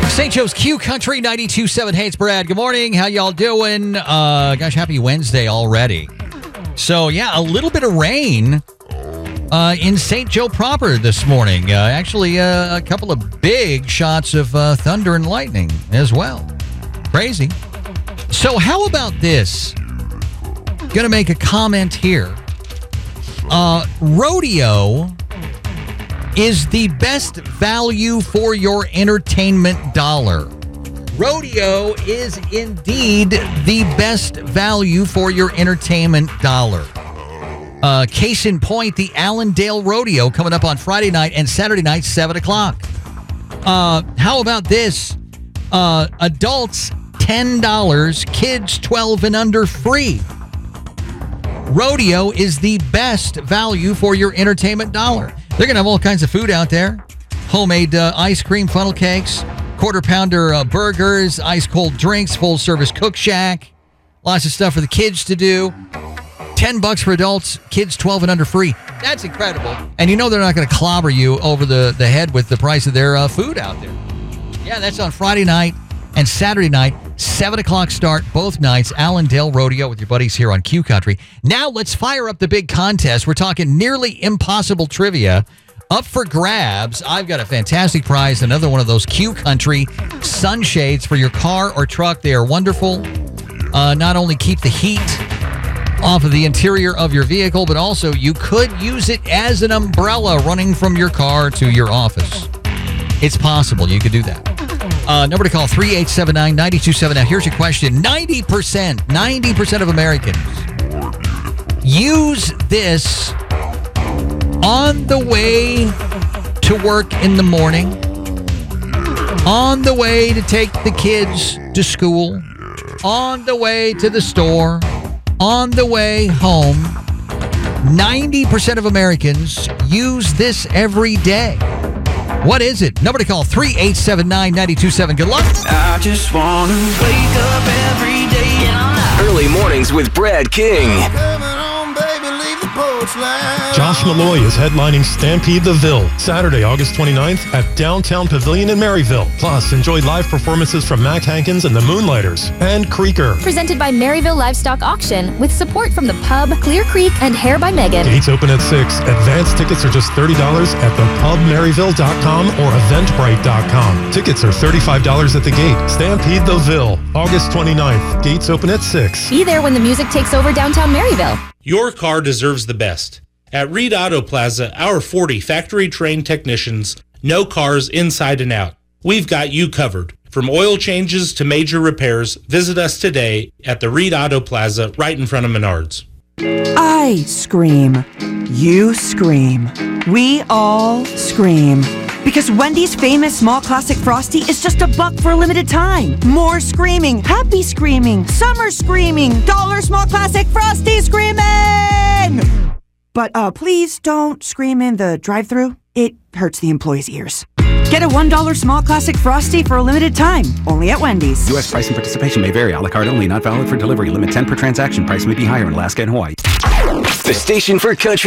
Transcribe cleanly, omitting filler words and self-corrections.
St. Joe's Q Country 92.7. Hey, it's Brad. Good morning. How y'all doing? Gosh, happy Wednesday already. So, yeah, a little bit of rain in St. Joe proper this morning. Actually, a couple of big shots of thunder and lightning as well. Crazy. So, how about this? Gonna make a comment here. Rodeo is the best value for your entertainment dollar. Rodeo is indeed the best value for your entertainment dollar. Case in point, the Allendale Rodeo coming up on Friday night and Saturday night, 7 o'clock. How about this? Adults, $10. Kids, 12 and under, free. Rodeo is the best value for your entertainment dollar. They're going to have all kinds of food out there. Homemade ice cream, funnel cakes, quarter-pounder burgers, ice-cold drinks, full-service cook shack. Lots of stuff for the kids to do. $10 for adults, kids 12 and under free. That's incredible. And you know they're not going to clobber you over the head with the price of their food out there. Yeah, that's on Friday night and Saturday night, 7 o'clock start, both nights, Allendale Rodeo with your buddies here on Q Country. Now let's fire up the big contest. We're talking nearly impossible trivia. Up for grabs, I've got a fantastic prize, another one of those Q Country sunshades for your car or truck. They are wonderful. Not only keep the heat off of the interior of your vehicle, but also you could use it as an umbrella running from your car to your office. It's possible. You could do that. Number to call, 3-879-9279. Now, here's your question. 90% of Americans use this on the way to work in the morning, on the way to take the kids to school, on the way to the store, on the way home. 90% of Americans use this every day. What is it? Number to call, 3-879-9279. Good luck. I just want to wake up every day. Early mornings with Brad King. Josh Malloy is headlining Stampede the Ville, Saturday, August 29th at Downtown Pavilion in Maryville. Plus, enjoy live performances from Mac Hankins and the Moonlighters and Creeker. Presented by Maryville Livestock Auction with support from the Pub, Clear Creek, and Hair by Megan. Gates open at 6. Advance tickets are just $30 at thepubmaryville.com or eventbrite.com. Tickets are $35 at the gate. Stampede the Ville, August 29th. Gates open at 6. Be there when the music takes over downtown Maryville. Your car deserves the best. At Reed Auto Plaza, our 40 factory-trained technicians know cars inside and out. We've got you covered. From oil changes to major repairs, visit us today at the Reed Auto Plaza right in front of Menards. I scream. You scream. We all scream. Because Wendy's famous small classic Frosty is just $1 for a limited time. More screaming, happy screaming, summer screaming, dollar small classic Frosty screaming! But please don't scream in the drive-thru. It hurts the employees' ears. Get a $1 small classic Frosty for a limited time, only at Wendy's. U.S. price and participation may vary. A la carte only, not valid for delivery. Limit 10 per transaction. Price may be higher in Alaska and Hawaii. The station for country